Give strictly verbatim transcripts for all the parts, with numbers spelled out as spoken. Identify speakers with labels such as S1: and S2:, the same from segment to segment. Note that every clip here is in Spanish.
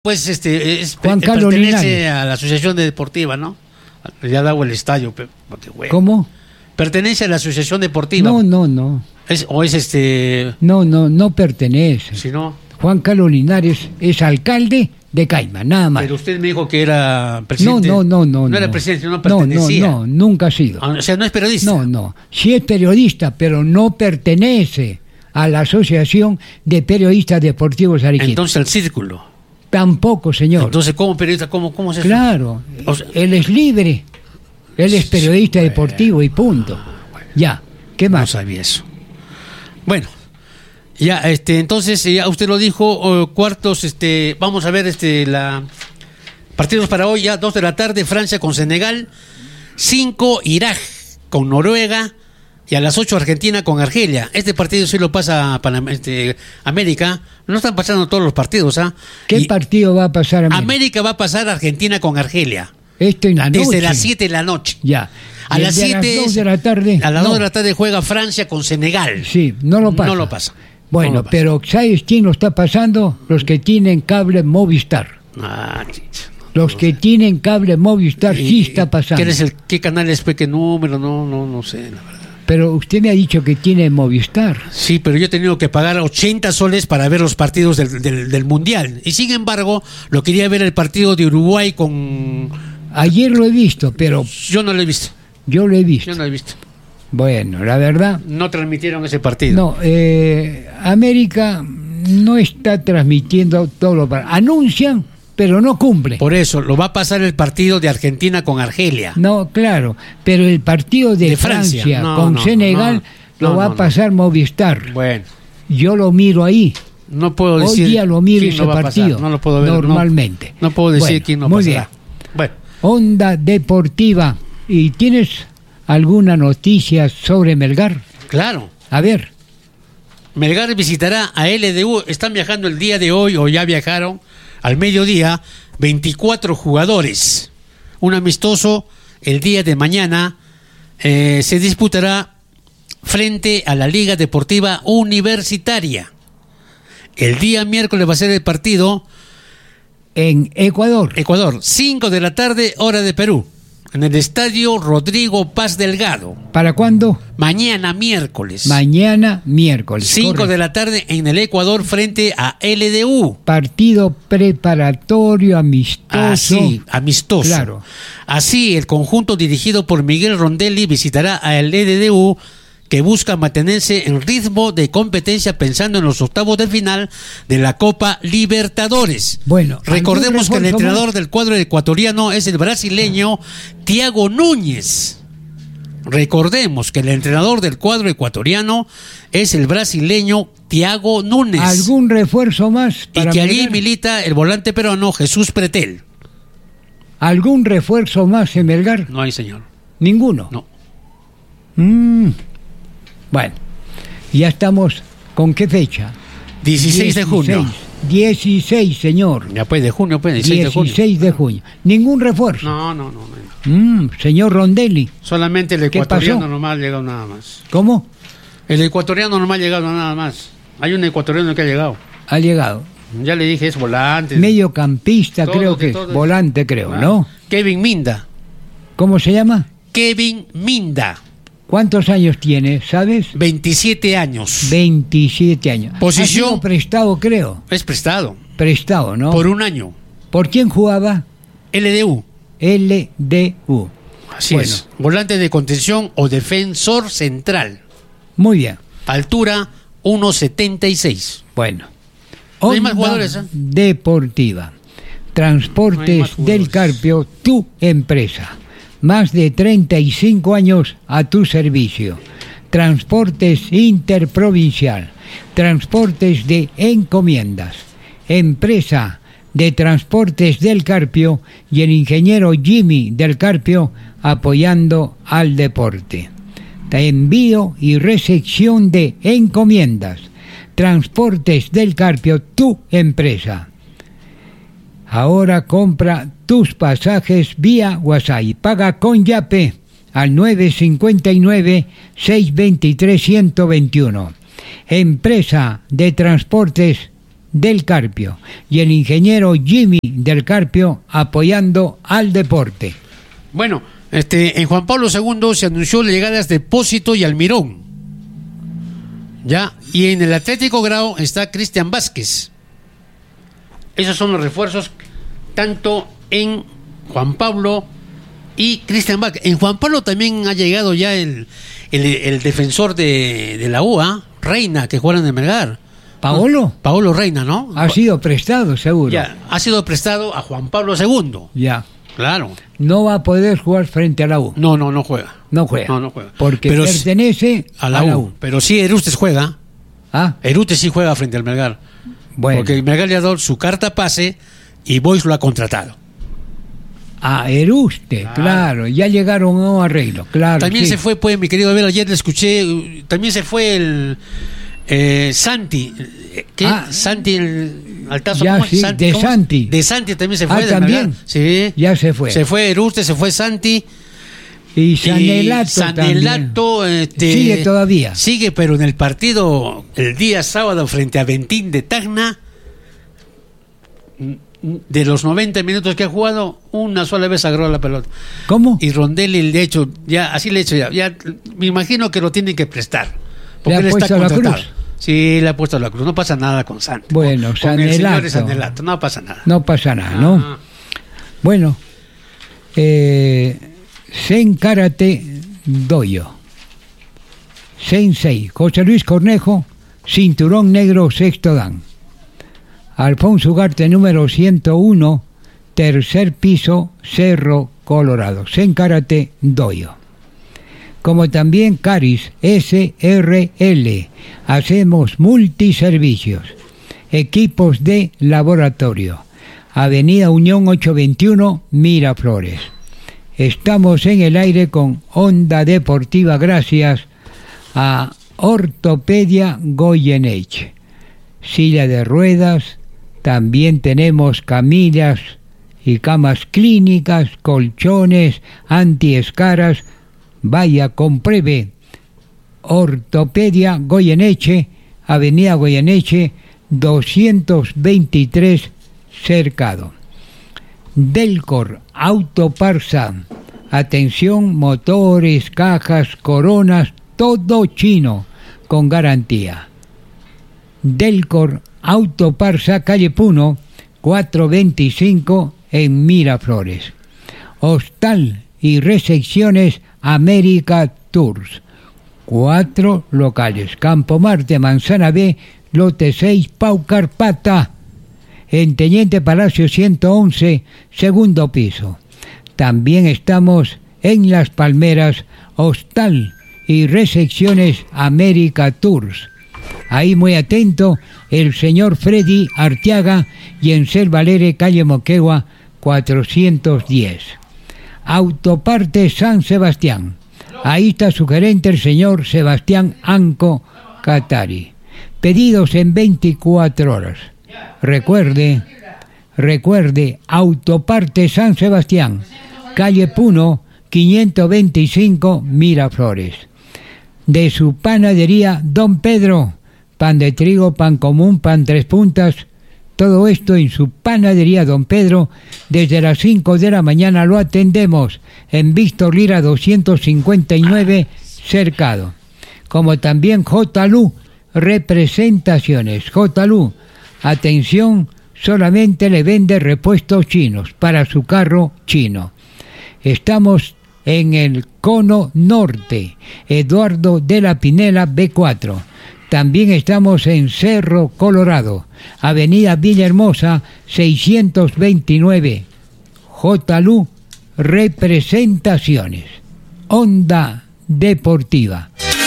S1: Pues este es,
S2: Juan Carlos
S1: pertenece
S2: Linares.
S1: a la asociación de deportiva, ¿no? Le ha dado el estadio. Pe,
S2: ¿Cómo?
S1: Pertenece a la asociación deportiva.
S2: No, no, no.
S1: Es, o es este.
S2: No, no, no pertenece.
S1: Si no.
S2: Juan Carlos Linares es alcalde de Caima, nada más.
S1: Pero usted me dijo que era presidente.
S2: No, no, no, no.
S1: No era
S2: no.
S1: presidente, no
S2: No,
S1: pertenecía.
S2: no, no, nunca ha sido.
S1: O sea, no es periodista.
S2: No, no. Sí es periodista, pero no pertenece a la Asociación de Periodistas Deportivos Arequipa.
S1: Entonces el círculo.
S2: Tampoco, señor.
S1: Entonces, ¿cómo periodista? ¿Cómo, cómo es eso?
S2: Claro,
S1: O sea,
S2: él es libre. Él es periodista
S1: bueno.
S2: deportivo y punto. Ya, ¿qué
S1: No
S2: más?
S1: sabía eso. Bueno, ya, este, entonces, ya usted lo dijo, oh, cuartos, este, vamos a ver, este, la partidos para hoy, ya, dos de la tarde, Francia con Senegal, cinco, Irak con Noruega, y a las ocho, Argentina con Argelia. Este partido sí lo pasa para este, América, no están pasando todos los partidos, ¿ah?
S2: ¿Qué
S1: Y
S2: partido va a pasar a mí?
S1: América va a pasar a Argentina con Argelia.
S2: Esto en la noche.
S1: Desde las siete de la noche.
S2: Ya.
S1: A
S2: Y
S1: las
S2: el de
S1: siete.
S2: dos de la tarde.
S1: A las
S2: no.
S1: dos de la tarde juega Francia con Senegal.
S2: Sí, no lo pasa.
S1: No lo pasa.
S2: Bueno,
S1: No lo pasa.
S2: pero ¿sabes quién lo está pasando? Los que tienen cable Movistar.
S1: Ah, chicha.
S2: Los que tienen cable Movistar
S1: Y-
S2: sí está pasando.
S1: ¿Qué, es el, ¿Qué canal es? ¿Qué número? No, no, no sé, la verdad.
S2: Pero usted me ha dicho que tiene Movistar.
S1: Sí, pero yo he tenido que pagar ochenta soles para ver los partidos del, del, del Mundial. Y sin embargo, lo quería ver el partido de Uruguay con...
S2: Ayer lo he visto, pero
S1: Yo no lo he visto.
S2: yo lo he visto.
S1: Yo no lo he visto.
S2: Bueno, la verdad,
S1: No transmitieron ese partido.
S2: no. Eh, América no está transmitiendo todo lo para. Anuncian, pero no cumple.
S1: Por eso, lo va a pasar el partido de Argentina con Argelia.
S2: No, claro, pero el partido de,
S1: De Francia.
S2: Francia,
S1: No,
S2: con
S1: no,
S2: Senegal
S1: no,
S2: lo
S1: no,
S2: va
S1: no,
S2: a pasar Movistar.
S1: Bueno,
S2: Yo lo miro ahí.
S1: no puedo
S2: Hoy
S1: decir
S2: día lo miro
S1: quién
S2: ese
S1: lo va a pasar.
S2: partido.
S1: No lo puedo ver. no-
S2: Normalmente.
S1: No, puedo decir
S2: Bueno,
S1: quién lo
S2: muy
S1: pasará.
S2: bien.
S1: Bueno,
S2: Onda Deportiva. ¿Y tienes alguna noticia sobre Melgar?
S1: claro.
S2: A ver.
S1: Melgar visitará a L D U. Están viajando el día de hoy, o ya viajaron, al mediodía, veinticuatro jugadores. Un amistoso el día de mañana eh, se disputará frente a la Liga Deportiva Universitaria. El día miércoles va a ser el partido
S2: En Ecuador.
S1: Ecuador, cinco de la tarde, hora de Perú, en el estadio Rodrigo Paz Delgado.
S2: ¿Para cuándo?
S1: Mañana miércoles.
S2: Mañana miércoles.
S1: cinco
S2: Correcto.
S1: de la tarde en el Ecuador frente a L D U.
S2: Partido preparatorio, amistoso.
S1: Así, amistoso.
S2: Claro.
S1: Así, el conjunto dirigido por Miguel Rondelli visitará a L D U, que busca mantenerse en ritmo de competencia pensando en los octavos de final de la Copa Libertadores.
S2: Bueno,
S1: recordemos que el
S2: ¿algún refuerzo
S1: entrenador
S2: más?
S1: del cuadro ecuatoriano es el brasileño Thiago Núñez. Recordemos que el entrenador del cuadro ecuatoriano es el brasileño Thiago Núñez.
S2: ¿Algún refuerzo más?
S1: Y
S2: para
S1: que allí
S2: Melgar?
S1: milita el volante peruano Jesús Pretel.
S2: ¿Algún refuerzo más en Melgar?
S1: No hay, señor.
S2: Ninguno.
S1: No.
S2: Mm. Bueno, ya estamos. ¿Con qué fecha?
S1: dieciséis de junio.
S2: dieciséis, señor.
S1: Ya pues, de junio, pues, dieciséis de junio.
S2: dieciséis de junio. Ningún refuerzo.
S1: No, no, no, no.
S2: Mm, señor Rondelli.
S1: Solamente el
S2: ¿Qué
S1: ecuatoriano
S2: pasó?
S1: nomás ha llegado nada más.
S2: ¿Cómo?
S1: El ecuatoriano nomás ha llegado nada más. Hay un ecuatoriano que ha llegado.
S2: Ha llegado.
S1: Ya le dije, es volante.
S2: Mediocampista,
S1: Todo,
S2: creo
S1: de
S2: que es.
S1: todo.
S2: Volante, creo,
S1: Ah,
S2: ¿no?
S1: Kevin Minda.
S2: ¿Cómo se llama?
S1: Kevin Minda.
S2: ¿Cuántos años tiene, sabes?
S1: veintisiete años.
S2: veintisiete años.
S1: Posición-
S2: Ha sido prestado, creo.
S1: Es prestado.
S2: Prestado, ¿no?
S1: Por un año.
S2: ¿Por quién jugaba?
S1: L D U.
S2: L D U.
S1: Así
S2: Bueno.
S1: es. Volante de contención o defensor central.
S2: Muy bien.
S1: Altura uno setenta y seis.
S2: Bueno.
S1: No hay más
S2: Onda
S1: jugadores, ¿eh?
S2: Deportiva.
S1: No hay
S2: Transportes
S1: más jugadores.
S2: del Carpio, tu empresa. Más de treinta y cinco años a tu servicio. Transportes Interprovincial. Transportes de encomiendas. Empresa de Transportes del Carpio y el ingeniero Jimmy del Carpio apoyando al deporte. Envío y recepción de encomiendas. Transportes del Carpio, tu empresa. Ahora compra tus pasajes vía WhatsApp y paga con Yape al nueve cinco nueve, seis dos tres, uno dos uno. Empresa de Transportes del Carpio y el ingeniero Jimmy del Carpio apoyando al deporte.
S1: Bueno, este, en Juan Pablo segundo se anunció la llegada de Pósito y Almirón. Ya, y en el Atlético Grau está Cristian Vázquez. Esos son los refuerzos tanto en Juan Pablo y Cristian Vázquez. En Juan Pablo también ha llegado ya el, el, el defensor de, de la U A, ¿eh? Reina, que juega en el Melgar.
S2: ¿Paolo?
S1: Paolo Reina, ¿no?
S2: Ha sido prestado, seguro.
S1: Ya, ha sido prestado a Juan Pablo segundo.
S2: Ya.
S1: Claro.
S2: No va a poder jugar frente a la U.
S1: No, no, no juega.
S2: No juega.
S1: No, no juega.
S2: Porque
S1: pero
S2: pertenece
S1: a la, a la U. U. Pero sí, Erustes juega.
S2: Ah.
S1: Erustes sí juega frente al Melgar.
S2: Bueno.
S1: Porque el Melgar le ha dado su carta pase y Boys lo ha contratado.
S2: Ah, Eruste, claro. claro. Ya llegaron a un arreglo, claro.
S1: También
S2: sí.
S1: se fue, pues, mi querido Abel, ayer le escuché, también se fue el eh, Santi. ¿Qué?
S2: Ah,
S1: Santi, el Altazo.
S2: Ya, sí,
S1: Santi,
S2: de Santi.
S1: De Santi también se fue.
S2: Ah, también.
S1: Sí.
S2: Ya se fue.
S1: Se fue Eruste, se fue Santi.
S2: Y Sanelato,
S1: y Sanelato este,
S2: sigue todavía.
S1: Sigue, pero en el partido el día sábado frente a Ventín de Tacna, de los noventa minutos que ha jugado, una sola vez agarró la pelota.
S2: ¿Cómo?
S1: Y Rondelli le ha hecho, ya, así le ha hecho ya, ya, me imagino que lo tienen que prestar. Porque
S2: ¿Le ha
S1: él
S2: puesto
S1: está
S2: la
S1: contratado.
S2: cruz?
S1: Sí, le ha puesto la cruz. No pasa nada con Santi.
S2: Bueno,
S1: con,
S2: Sanelato.
S1: con el señor Sanelato, no pasa nada.
S2: No pasa nada, ¿no?
S1: Ah.
S2: Bueno, eh, Sen Karate Doyo. Sensei, José Luis Cornejo, cinturón negro sexto dan. Alfonso Ugarte número ciento uno, tercer piso, Cerro Colorado. Sen Karate Doyo. Como también Caris S R L. Hacemos multiservicios. Equipos de laboratorio. Avenida Unión ochocientos veintiuno, Miraflores. Estamos en el aire con Onda Deportiva gracias a Ortopedia Goyeneche. Silla de ruedas, también tenemos camillas y camas clínicas, colchones, antiescaras. Vaya, compruebe. Ortopedia Goyeneche, Avenida Goyeneche, doscientos veintitrés, Cercado. Delcor Autoparsa, atención, motores, cajas, coronas, todo chino, con garantía. Delcor Autoparsa, calle Puno, cuatrocientos veinticinco, en Miraflores. Hostal y recepciones América Tours. Cuatro locales. Campo Marte, Manzana B, lote seis, Pau Carpata. En Teniente Palacio ciento once, segundo piso. También estamos en Las Palmeras, Hostal y recepciones América Tours. Ahí muy atento el señor Freddy Arteaga y en Selvalere, calle Moquegua, cuatrocientos diez. Autoparte San Sebastián. Ahí está su gerente, el señor Sebastián Anco Catari. Pedidos en veinticuatro horas. Recuerde, recuerde, Autoparte San Sebastián, calle Puno, quinientos veinticinco, Miraflores. De su panadería Don Pedro, pan de trigo, pan común, pan tres puntas, todo esto en su panadería Don Pedro, desde las cinco de la mañana lo atendemos en Víctor Lira doscientos cincuenta y nueve, Cercado. Como también J. Lu, representaciones. J. Lu, atención, solamente le vende repuestos chinos para su carro chino. Estamos en el Cono Norte, Eduardo de la Pinela B cuatro. También estamos en Cerro Colorado, Avenida Villahermosa seiscientos veintinueve. J. Lu, representaciones. Onda Deportiva.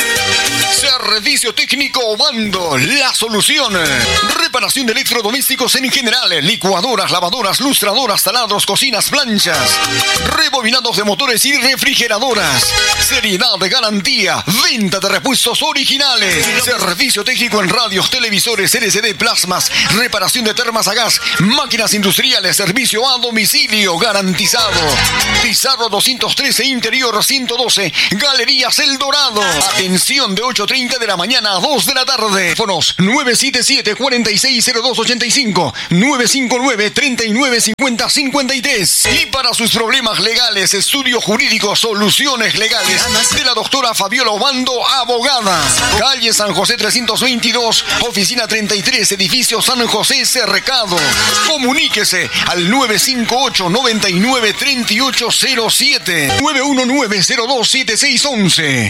S3: Servicio técnico Obando, la solución. Reparación de electrodomésticos en general, licuadoras, lavadoras, lustradoras, taladros, cocinas, planchas, rebobinados de motores y refrigeradoras. Seriedad de garantía, venta de repuestos originales. Servicio técnico en radios, televisores, L C D, plasmas, reparación de termas a gas, máquinas industriales, servicio a domicilio garantizado. Pizarro doscientos trece, interior ciento doce, Galerías El Dorado. Atención de ocho treinta treinta de la mañana a dos de la tarde. Teléfonos nueve siete siete, cuatro seis cero dos ocho cinco, nueve cinco nueve, tres nueve cinco cero cinco tres. Y para sus problemas legales, estudio jurídico, soluciones legales de la doctora Fabiola Obando, abogada. Calle San José trescientos veintidós, oficina treinta y tres, edificio San José Cercado. Comuníquese al nueve cinco ocho, nueve nueve, tres ocho cero siete, nueve uno nueve, cero dos siete seis once.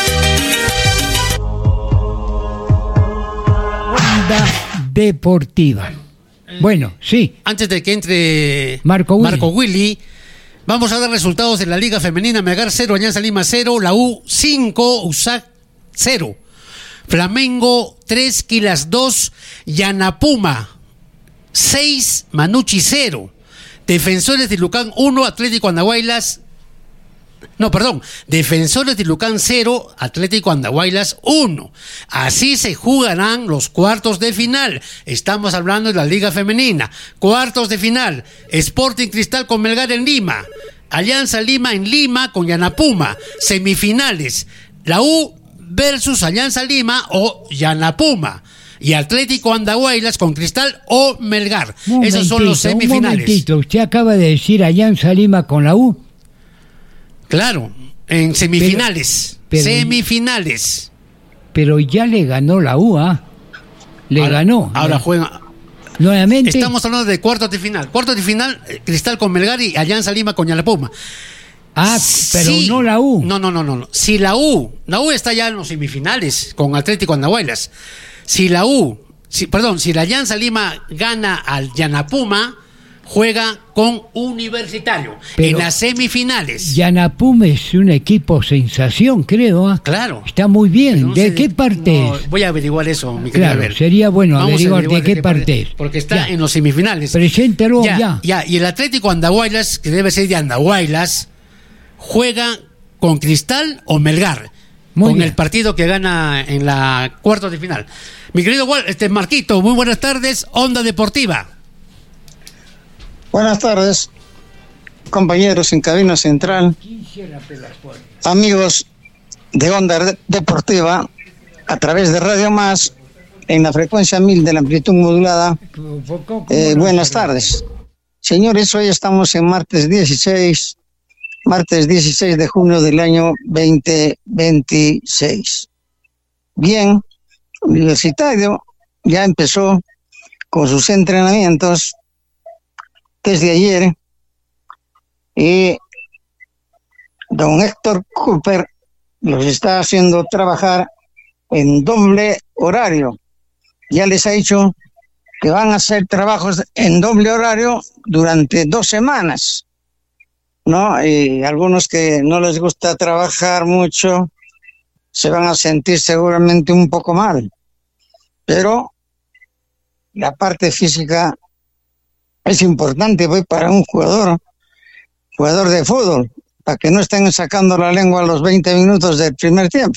S2: Onda Deportiva. Bueno, sí.
S1: Antes de que entre
S2: Marco Willy.
S1: Marco Willy, vamos a dar resultados de la Liga Femenina. Melgar cero, Alianza Lima cero, la U cinco, U S A C cero, Flamengo tres, Quilas dos, Yanapuma seis, Manucci cero, Defensores de Lucán uno, Atlético Andahuaylas No, perdón, Defensores de Lucán cero, Atlético Andahuaylas uno. Así se jugarán los cuartos de final. Estamos hablando de la Liga Femenina. Cuartos de final, Sporting Cristal con Melgar en Lima, Alianza Lima en Lima con Yanapuma. Semifinales, la U versus Alianza Lima o Yanapuma. Y Atlético Andahuaylas con Cristal o Melgar. Esos son los semifinales.
S2: Un momentito, usted acaba de decir Alianza Lima con la U.
S1: Claro, en semifinales. Pero, pero, semifinales.
S2: Pero ya le ganó la U, ¿ah? Le
S1: ahora,
S2: ganó.
S1: Ahora ¿no? Juega.
S2: Nuevamente.
S1: Estamos hablando de cuartos de final. Cuartos de final, Cristal con Melgar y Alianza Lima con Yanapuma.
S2: Ah, pero sí, no la U.
S1: No, no, no, no. Si la U, la U está ya en los semifinales con Atlético Andahuaylas. Si la U, si, perdón, si la Alianza Lima gana al Yanapuma, juega con Universitario. Pero en las semifinales.
S2: Yanapuma es un equipo sensación, creo. ¿eh?
S1: Claro.
S2: Está muy bien. ¿De qué parte no, es?
S1: Voy a averiguar eso, mi querido.
S2: Claro, sería bueno Vamos averiguar, averiguar de, de qué parte, parte es.
S1: Porque está
S2: ya.
S1: en los semifinales.
S2: Preséntelo ya,
S1: ya. Ya, y el Atlético Andahuaylas, que debe ser de Andahuaylas, juega con Cristal o Melgar. Muy con bien. El partido que gana en la cuartos de final. Mi querido este Marquito, muy buenas tardes, Onda Deportiva.
S4: Buenas tardes, compañeros en cabina central, amigos de Onda Deportiva, a través de Radio Más, en la frecuencia mil de la amplitud modulada. Eh, buenas tardes. Señores, hoy estamos en martes dieciséis, martes dieciséis de junio del año veinte veintiséis. Bien, Universitario ya empezó con sus entrenamientos desde ayer y don Héctor Cooper los está haciendo trabajar en doble horario. Ya les ha dicho que van a hacer trabajos en doble horario durante dos semanas, ¿no? Y algunos que no les gusta trabajar mucho se van a sentir seguramente un poco mal, pero la parte física es importante pues, para un jugador, jugador de fútbol, para que no estén sacando la lengua a los veinte minutos del primer tiempo.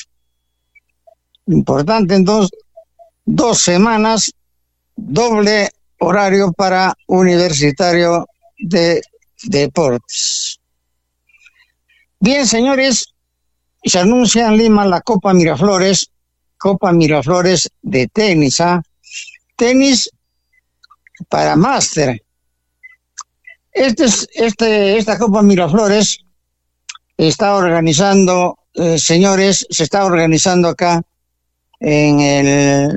S4: Importante, entonces, dos semanas, doble horario para Universitario de Deportes. Bien, señores, se anuncia en Lima la Copa Miraflores, Copa Miraflores de tenis, ¿ah? Tenis para máster. Este es, este, esta Copa Miraflores está organizando, eh, señores, se está organizando acá en el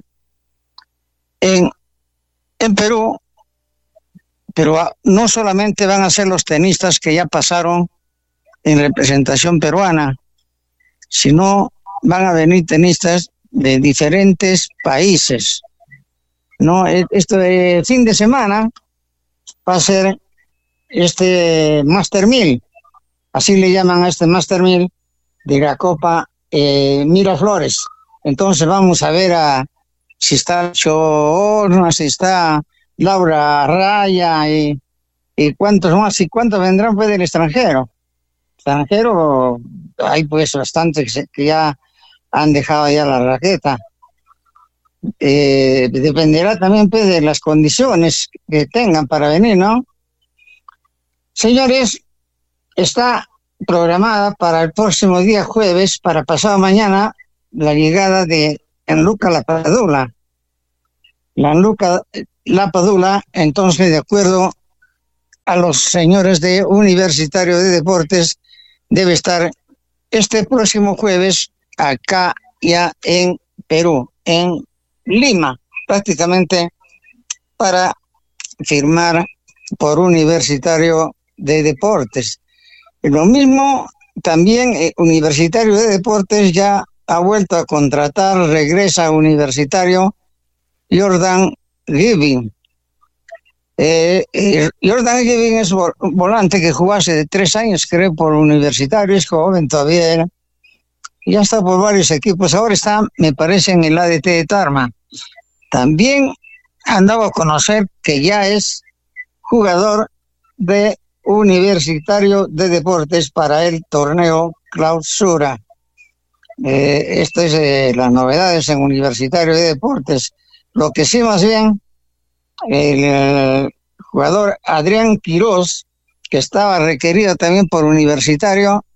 S4: en, en Perú, pero no solamente van a ser los tenistas que ya pasaron en representación peruana, sino van a venir tenistas de diferentes países, ¿no? Este fin de semana va a ser este Master mil, así le llaman a este Master mil de la Copa eh, Miraflores. Entonces vamos a ver a si está Chorna, si está Laura Raya y, y cuántos más y cuántos vendrán pues del extranjero. Extranjero hay pues bastantes que, que ya han dejado ya la raqueta. Eh, dependerá también pues de las condiciones que tengan para venir, ¿no? Señores, está programada para el próximo día jueves, para pasado mañana, la llegada de Gianluca Lapadula. Gianluca Lapadula, entonces, de acuerdo a los señores de Universitario de Deportes, debe estar este próximo jueves acá ya en Perú, en Lima, prácticamente para firmar por Universitario de Deportes. Lo mismo también eh, Universitario de Deportes ya ha vuelto a contratar, regresa a Universitario Jordan Giving. Eh, eh, Jordan Giving es vol volante que jugó hace tres años, creo, por Universitario, es joven todavía, ya está por varios equipos, ahora está, me parece, en el A D T de Tarma. También han dado a conocer que ya es jugador de Universitario de Deportes para el torneo Clausura. Eh, esto es eh, las novedades en Universitario de Deportes. Lo que sí, más bien, el, el jugador Adrián Quirós, que estaba requerido también por Universitario,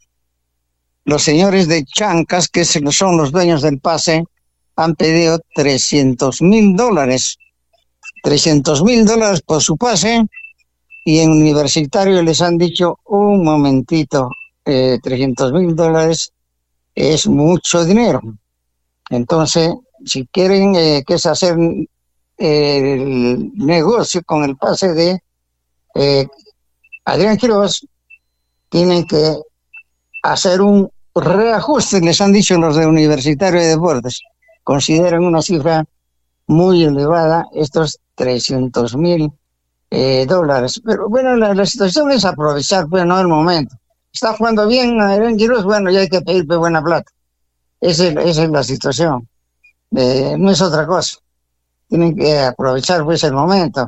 S4: los señores de Chancas, que son los dueños del pase, han pedido trescientos mil dólares. trescientos mil dólares por su pase, y en Universitario les han dicho, un momentito, eh, trescientos mil dólares es mucho dinero. Entonces, si quieren eh, que es hacer eh, el negocio con el pase de eh, Adrián Quirós, tienen que hacer un reajuste, les han dicho los de Universitario de Deportes. Consideran una cifra muy elevada estos trescientos mil eh, dólares. Pero bueno, la, la situación es aprovechar, pues no el momento. Está jugando bien Adrián Quirós, bueno, ya hay que pedir pues, buena plata. Esa es, esa es la situación. Eh, no es otra cosa. Tienen que aprovechar pues el momento.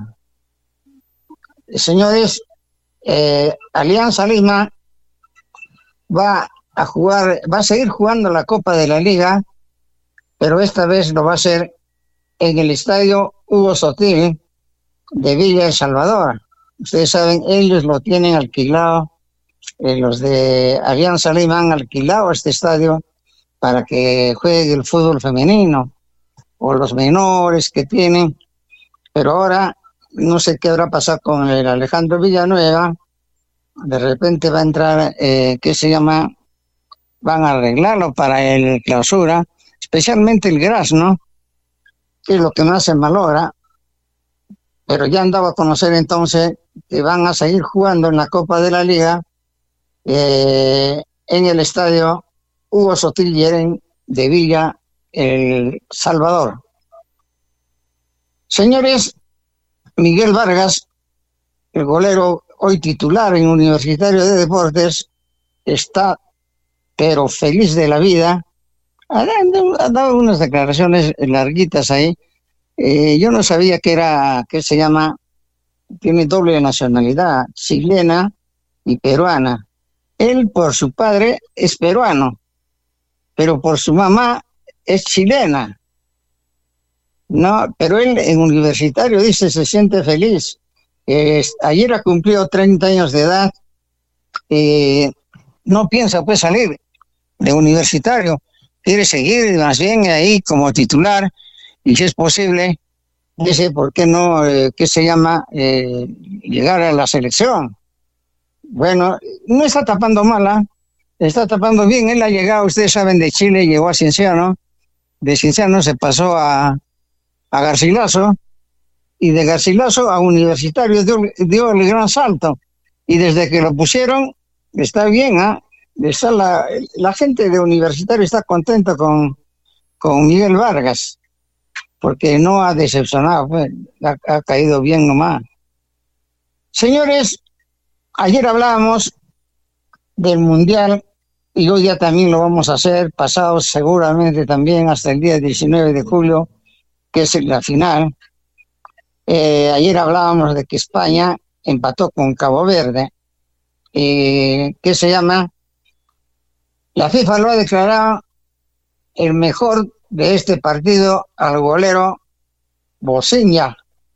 S4: Señores, eh, Alianza Lima va a jugar, va a seguir jugando la Copa de la Liga, pero esta vez lo va a hacer en el estadio Hugo Sotil de Villa El Salvador. Ustedes saben, ellos lo tienen alquilado, eh, los de Alianza Lima han alquilado este estadio para que juegue el fútbol femenino o los menores que tienen, pero ahora no sé qué habrá pasado con el Alejandro Villanueva. De repente va a entrar, eh, ¿qué se llama? Van a arreglarlo para el Clausura, especialmente el Gras, ¿no? Que es lo que más se malogra. Pero ya han dado a conocer entonces que van a seguir jugando en la Copa de la Liga eh, en el estadio Hugo Sotil Lleren de Villa El Salvador. Señores, Miguel Vargas, el golero hoy titular en Universitario de Deportes, está pero feliz de la vida. Ha dado, ha dado unas declaraciones larguitas ahí. Eh, yo no sabía que era, que se llama, tiene doble nacionalidad, chilena y peruana. Él por su padre es peruano, pero por su mamá es chilena. No, pero él en Universitario dice se siente feliz. Eh, ayer ha cumplido treinta años de edad. Eh, no piensa pues salir de Universitario. Quiere seguir más bien ahí como titular y si es posible, dice, ¿por qué no, eh, qué se llama, eh, llegar a la selección? Bueno, no está tapando mala, está tapando bien. Él ha llegado, ustedes saben, de Chile, llegó a Cienciano, de Cienciano se pasó a, a Garcilaso, y de Garcilaso a Universitario dio, dio el gran salto, y desde que lo pusieron, está bien, ¿ah? ¿eh? Está la, la gente de Universitario está contenta con, con Miguel Vargas, porque no ha decepcionado, pues, ha, ha caído bien nomás. Señores, ayer hablábamos del Mundial y hoy ya también lo vamos a hacer, pasado seguramente también hasta el día diecinueve de julio, que es la final. Eh, ayer hablábamos de que España empató con Cabo Verde, eh, ¿qué se llama? La FIFA lo ha declarado el mejor de este partido al golero Bociña.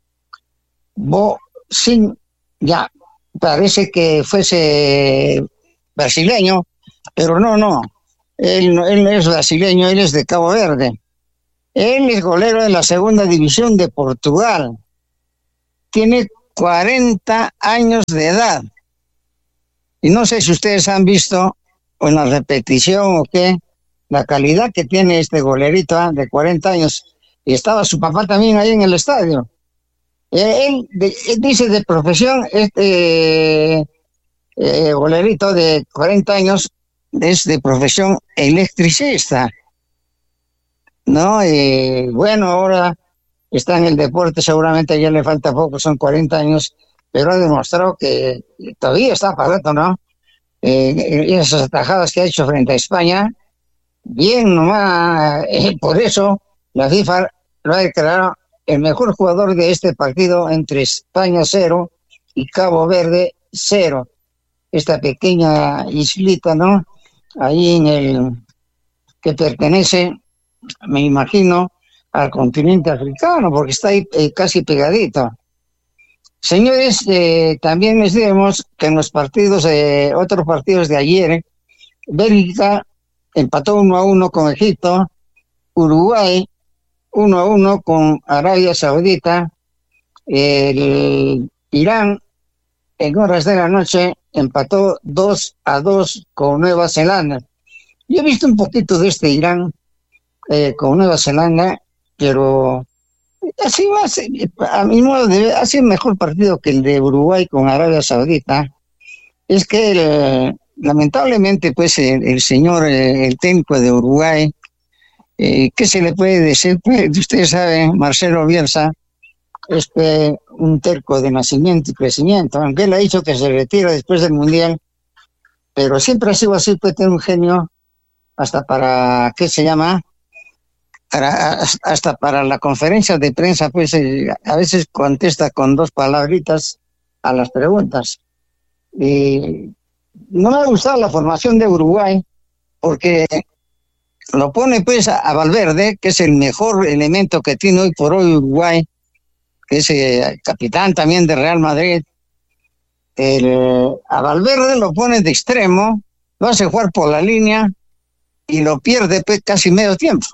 S4: Bociña. Parece que fuese brasileño, pero no, no. Él, no- él no es brasileño, él es de Cabo Verde. Él es golero de la segunda división de Portugal. Tiene cuarenta años de edad. Y no sé si ustedes han visto o en la repetición o qué, la calidad que tiene este golerito ah, de cuarenta años. Y estaba su papá también ahí en el estadio. Eh, Él, de- él dice de profesión, este eh, golerito de cuarenta años es de profesión electricista, ¿no? Y bueno, ahora está en el deporte, seguramente ya le falta poco, son cuarenta años, pero ha demostrado que todavía está para rato, ¿no? Eh, esas atajadas que ha hecho frente a España, bien nomás, eh, por eso la FIFA lo ha declarado el mejor jugador de este partido entre España cero y Cabo Verde cero. Esta pequeña islita, ¿no? Ahí en el que pertenece, me imagino, al continente africano, porque está ahí eh, casi pegadito. Señores, eh, también les diremos que en los partidos, eh, otros partidos de ayer, Bélgica empató uno a uno con Egipto, Uruguay uno a uno con Arabia Saudita, el Irán en horas de la noche empató dos a dos con Nueva Zelanda. Yo he visto un poquito de este Irán eh, con Nueva Zelanda, pero así más, a mi modo de ver, ha sido mejor partido que el de Uruguay con Arabia Saudita. Es que el, lamentablemente, pues el, el señor, eh, el técnico de Uruguay, eh, ¿qué se le puede decir? Pues ustedes saben, Marcelo Bielsa es eh, un terco de nacimiento y crecimiento, aunque él ha dicho que se retira después del Mundial, pero siempre ha sido así, puede tener un genio hasta para, ¿qué se llama? Para, hasta para la conferencia de prensa, pues eh, a veces contesta con dos palabritas a las preguntas. Y no me ha gustado la formación de Uruguay porque lo pone pues a, a Valverde, que es el mejor elemento que tiene hoy por hoy Uruguay, que es eh, capitán también de Real Madrid. El, a Valverde lo pone de extremo, lo hace jugar por la línea y lo pierde pues, casi medio tiempo.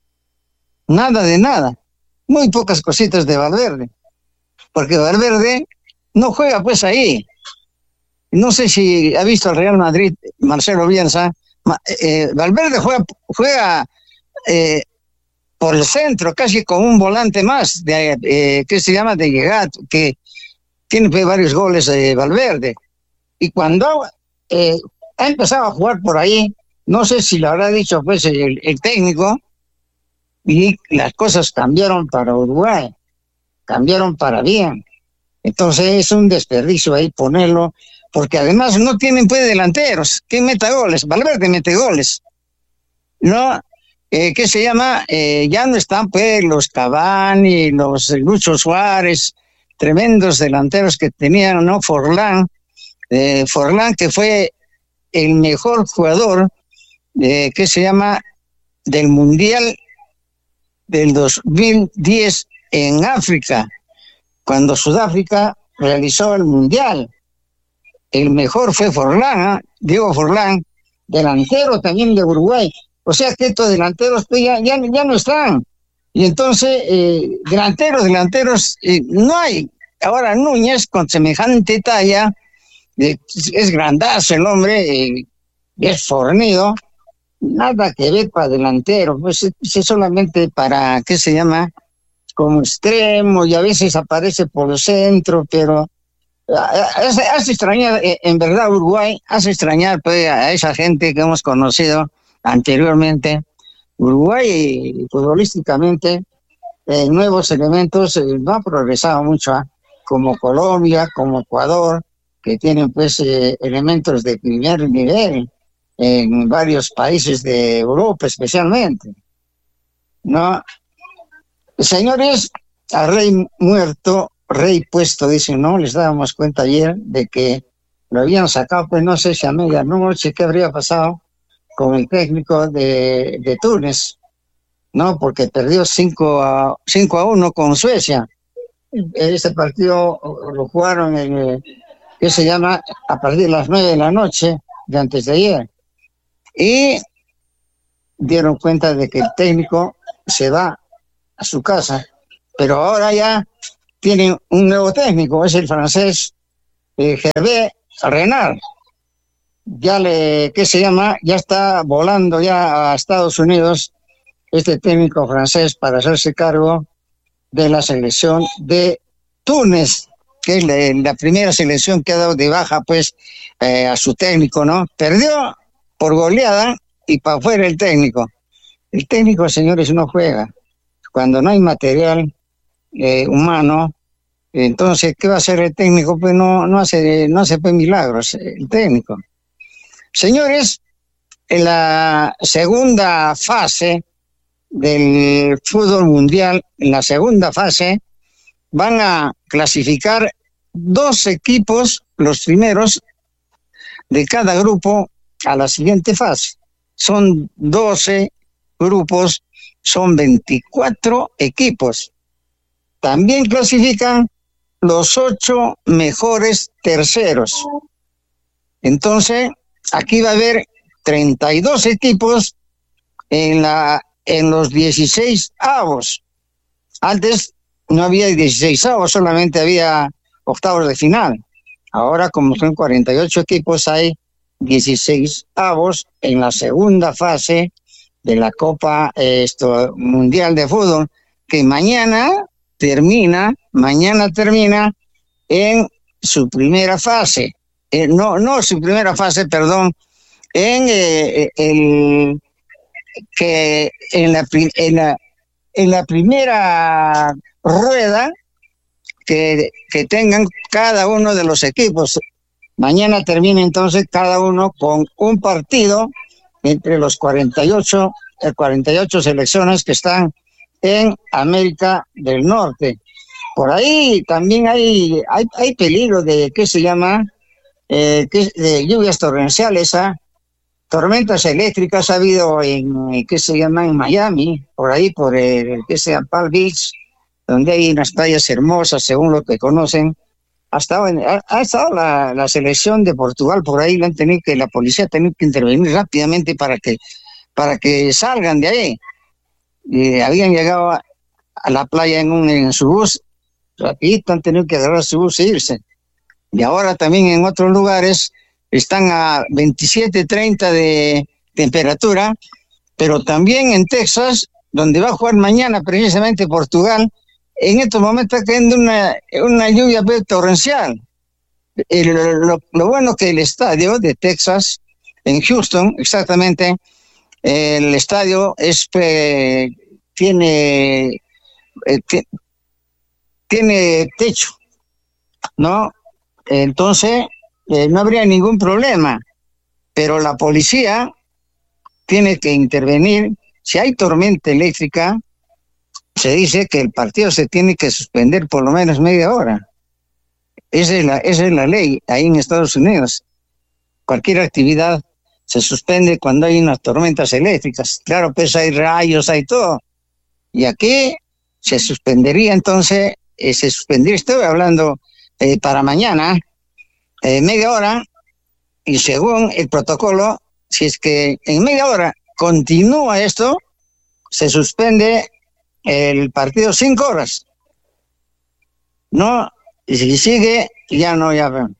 S4: Nada de nada. Muy pocas cositas de Valverde. Porque Valverde no juega pues ahí. No sé si ha visto al Real Madrid, Marcelo Bielsa. Eh, Valverde juega, juega eh, por el centro, casi como un volante más, de, eh, que se llama de llegada, que tiene pues, varios goles de Valverde. Y cuando eh, ha empezado a jugar por ahí, no sé si lo habrá dicho pues el, el técnico, y las cosas cambiaron para Uruguay, cambiaron para bien. Entonces es un desperdicio ahí ponerlo, porque además no tienen pues delanteros. ¿Quién meta goles? Valverde mete goles. ¿No? Eh, ¿Qué se llama? Eh, ya no están pues los Cavani, los Lucho Suárez, tremendos delanteros que tenían, ¿no? Forlán, eh, Forlán que fue el mejor jugador, eh, ¿qué se llama? Del Mundial del dos mil diez en África, cuando Sudáfrica realizó el Mundial. El mejor fue Forlán, ¿eh? Diego Forlán, delantero también de Uruguay. O sea que estos delanteros pues, ya, ya, ya no están. Y entonces, eh, delanteros, delanteros, eh, no hay. Ahora Núñez, con semejante talla, eh, es grandazo el hombre, eh, es fornido, nada que ver para delantero, pues es solamente para, ¿qué se llama? Como extremo, y a veces aparece por el centro, pero hace, hace extrañar, en verdad Uruguay, hace extrañar pues, a esa gente que hemos conocido anteriormente. Uruguay, futbolísticamente, eh, nuevos elementos, eh, no ha progresado mucho, ¿eh? Como Colombia, como Ecuador, que tienen pues eh, elementos de primer nivel en varios países de Europa especialmente, ¿no? Señores, a rey muerto, rey puesto, dicen, ¿no? Les dábamos cuenta ayer de que lo habían sacado, pues no sé si a medianoche, qué habría pasado con el técnico de, de Túnez, ¿no? Porque perdió cinco a uno con Suecia. Este partido lo jugaron en, ¿qué se llama? A partir de las nueve de la noche de antes de ayer. Y dieron cuenta de que el técnico se va a su casa, pero ahora ya tienen un nuevo técnico, es el francés eh, Hervé Renard. Ya le, ¿qué se llama? Ya está volando ya a Estados Unidos este técnico francés para hacerse cargo de la selección de Túnez, que es la, la primera selección que ha dado de baja pues eh, a su técnico, ¿no? Perdió por goleada y para afuera el técnico. El técnico, señores, no juega. Cuando no hay material eh, humano, entonces, ¿qué va a hacer el técnico? Pues no, no hace, no hace pues milagros el técnico. Señores, en la segunda fase del fútbol mundial, en la segunda fase, van a clasificar dos equipos, los primeros de cada grupo, a la siguiente fase. Son doce grupos, son veinticuatro equipos. También clasifican los ocho mejores terceros. Entonces, aquí va a haber treinta y dos equipos en, la, en los dieciséis avos. Antes no había dieciséis avos, solamente había octavos de final. Ahora, como son cuarenta y ocho equipos, hay dieciséis avos en la segunda fase de la Copa eh, esto, Mundial de Fútbol, que mañana termina, mañana termina en su primera fase. Eh, no, no su primera fase, perdón, en eh, el que en la, en la en la primera rueda que, que tengan cada uno de los equipos. Mañana termina entonces cada uno con un partido entre los cuarenta y ocho, eh, cuarenta y ocho selecciones que están en América del Norte. Por ahí también hay hay, hay peligro de, ¿qué se llama? Eh, de lluvias torrenciales, ¿ah? Tormentas eléctricas ha habido en, ¿qué se llama? En Miami, por ahí, por el, ¿qué se llama? Palm Beach, donde hay unas playas hermosas, según lo que conocen. Ha estado, en, ha, ha estado la, la selección de Portugal por ahí, la, han tenido que, la policía ha tenido que intervenir rápidamente para que, para que salgan de ahí. Y habían llegado a, a la playa en, un, en su bus, rapidito han tenido que agarrar su bus e irse. Y ahora también en otros lugares están a veintisiete, treinta de temperatura, pero también en Texas, donde va a jugar mañana precisamente Portugal, en estos momentos está cayendo una, una lluvia torrencial. El, lo, lo bueno que el estadio de Texas, en Houston, exactamente, el estadio es, eh, tiene, eh, t- tiene techo, ¿no? Entonces, eh, no habría ningún problema, pero la policía tiene que intervenir. Si hay tormenta eléctrica, se dice que el partido se tiene que suspender por lo menos media hora. Esa es la, esa es la ley ahí en Estados Unidos. Cualquier actividad se suspende cuando hay unas tormentas eléctricas. Claro, pues hay rayos, hay todo. Y aquí se suspendería entonces, eh, se suspendería, estoy hablando eh, para mañana, eh, media hora, y según el protocolo, si es que en media hora continúa esto, se suspende el partido cinco horas. No, y si sigue, ya no, ya ven.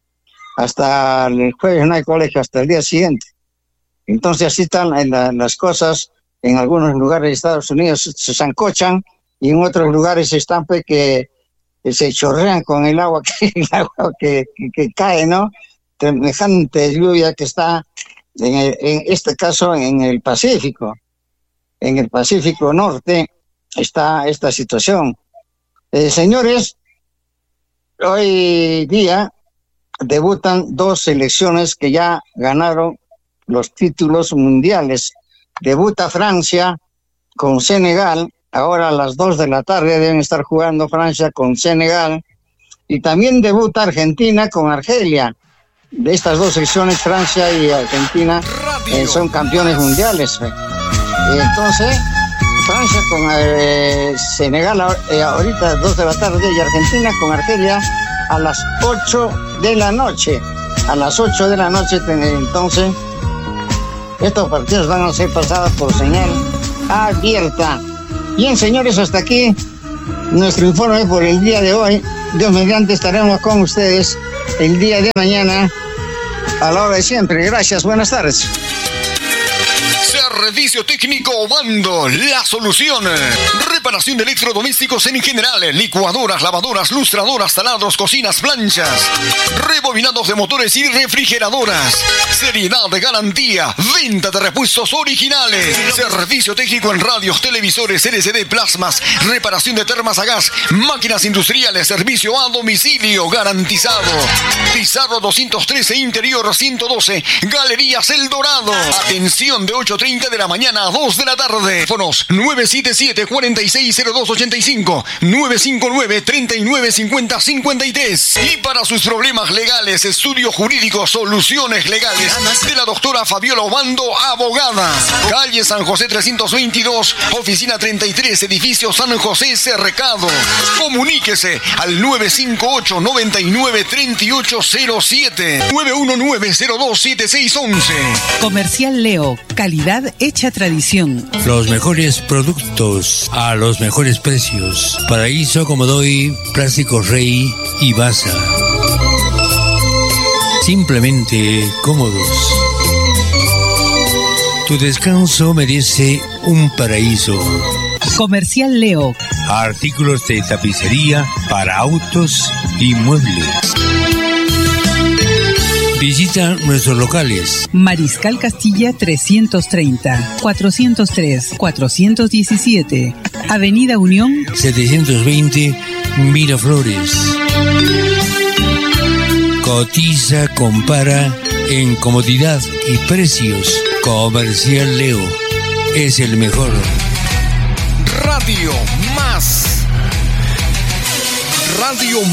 S4: Hasta el jueves no hay colegio, hasta el día siguiente. Entonces así están la, las cosas. En algunos lugares de Estados Unidos se zancochan y en otros lugares están pues que, que se chorrean con el agua que, el agua que, que, que cae, ¿no? Semejante lluvia que está en, el, en este caso en el Pacífico. En el Pacífico Norte está esta situación. Eh, señores, hoy día debutan dos selecciones que ya ganaron los títulos mundiales. Debuta Francia con Senegal, ahora a las dos de la tarde deben estar jugando Francia con Senegal, y también debuta Argentina con Argelia. De estas dos selecciones, Francia y Argentina, eh, son campeones mundiales. Eh. Y entonces, Francia con eh, Senegal eh, ahorita a las dos de la tarde y Argentina con Argelia a las ocho de la noche. A las ocho de la noche, entonces, Estos partidos van a ser pasados por señal abierta. Bien, señores, hasta aquí nuestro informe por el día de hoy. Dios mediante estaremos con ustedes el día de mañana a la hora de siempre. Gracias, buenas tardes.
S3: Servicio técnico Obando, la solución. Reparación de electrodomésticos en general, licuadoras, lavadoras, lustradoras, taladros, cocinas, planchas, rebobinados de motores y refrigeradoras. Seriedad de garantía, venta de repuestos originales. Servicio técnico en radios, televisores, L C D, plasmas, reparación de termas a gas, máquinas industriales, servicio a domicilio garantizado. Pizarro doscientos trece, interior ciento doce, Galerías El Dorado. Atención de ocho treinta de la mañana a dos de la tarde. Teléfonos nueve siete siete, cuatro seis cero dos ocho cinco, nueve cinco nueve, treinta y nueve cincuenta, cincuenta y tres. Y para sus problemas legales, estudio jurídico, soluciones legales de la doctora Fabiola Obando, abogada. Calle San José trescientos veintidós, oficina treinta y tres, edificio San José Cercado. Comuníquese al nueve cinco ocho, noventa y nueve, treinta y ocho cero siete, nueve uno nueve, cero dos siete seis once.
S5: Comercial Leo, calidad hecha tradición.
S6: Los mejores productos a los mejores precios. Paraíso, Comodoy, Plásticos Rey y Baza. Simplemente cómodos. Tu descanso merece un paraíso.
S5: Comercial Leo.
S6: Artículos de tapicería para autos y muebles. Visita nuestros locales.
S5: Mariscal Castilla trescientos treinta, cuatrocientos tres, cuatrocientos diecisiete. Avenida Unión
S6: setecientos veinte, Miraflores. Cotiza, compara en comodidad y precios. Comercial Leo es el mejor.
S3: Radio Más. Radio